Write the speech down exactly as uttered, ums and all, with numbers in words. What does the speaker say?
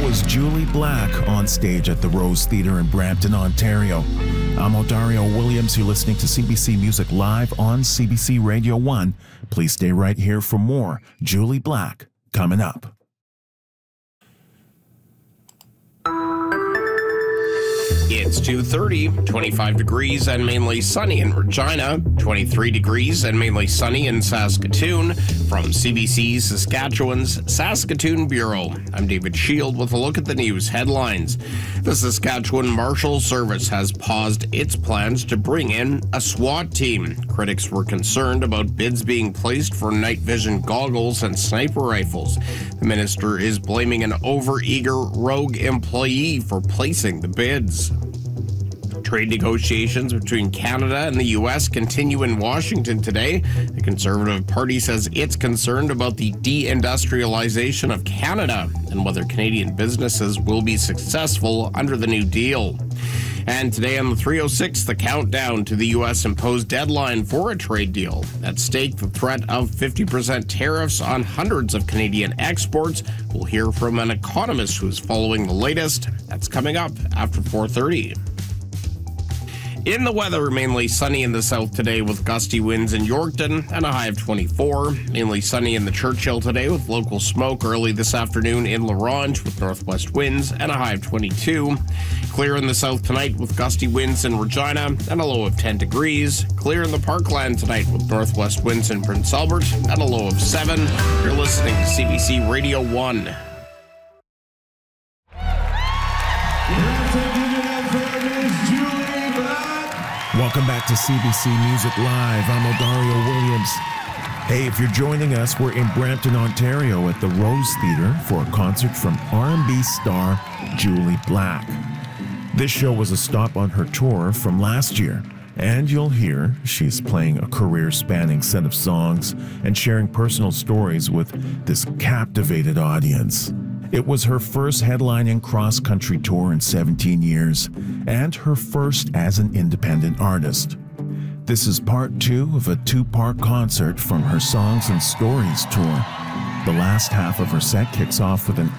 was Julie Black on stage at the Rose Theatre in Brampton, Ontario. I'm Odario Williams. You're listening to C B C Music Live on C B C Radio one. Please stay right here for more Julie Black coming up. It's two thirty, twenty-five degrees and mainly sunny in Regina, twenty-three degrees and mainly sunny in Saskatoon. From C B C Saskatchewan's Saskatoon Bureau, I'm David Shield with a look at the news headlines. The Saskatchewan Marshal Service has paused its plans to bring in a SWAT team. Critics were concerned about bids being placed for night vision goggles and sniper rifles. The minister is blaming an overeager rogue employee for placing the bids. Trade negotiations between Canada and the U S continue in Washington today. The Conservative Party says it's concerned about the deindustrialization of Canada and whether Canadian businesses will be successful under the New Deal. And today on the three oh six, the countdown to the U S imposed deadline for a trade deal. At stake, the threat of fifty percent tariffs on hundreds of Canadian exports. We'll hear from an economist who's following the latest. That's coming up after four thirty. In the weather, mainly sunny in the south today with gusty winds in Yorkton and a high of twenty-four. Mainly sunny in the Churchill today with local smoke early this afternoon in La Ronge with northwest winds and a high of twenty-two. Clear in the south tonight with gusty winds in Regina and a low of ten degrees. Clear in the Parkland tonight with northwest winds in Prince Albert and a low of seven. You're listening to C B C Radio one. Welcome back to C B C Music Live. I'm Odario Williams. Hey, if you're joining us, we're in Brampton, Ontario at the Rose Theatre for a concert from R and B star Julie Black. This show was a stop on her tour from last year, and you'll hear she's playing a career-spanning set of songs and sharing personal stories with this captivated audience. It was her first headlining cross-country tour in seventeen years, and her first as an independent artist. This is part two of a two-part concert from her Songs and Stories tour. The last half of her set kicks off with an